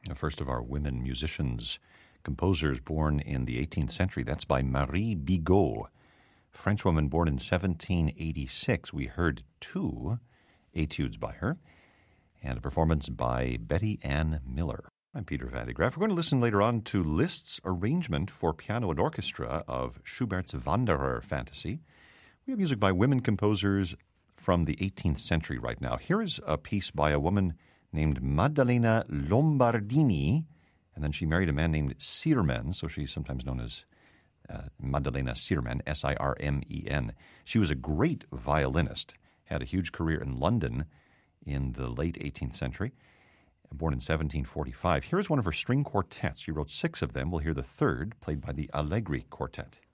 The first of our women musicians, composers born in the 18th century. That's by Marie Bigot, French woman born in 1786. We heard two etudes by her, and a performance by Betty Ann Miller. I'm Peter Van de Graaff. We're going to listen later on to Liszt's arrangement for piano and orchestra of Schubert's Wanderer Fantasy. We have music by women composers from the 18th century right now. Here is a piece by a woman named Maddalena Lombardini, and then she married a man named Sirmen, so she's sometimes known as Maddalena Sirmen, S-I-R-M-E-N. She was a great violinist, had a huge career in London in the late 18th century, born in 1745. Here is one of her string quartets. She wrote 6 of them. We'll hear the third, played by the Allegri Quartet.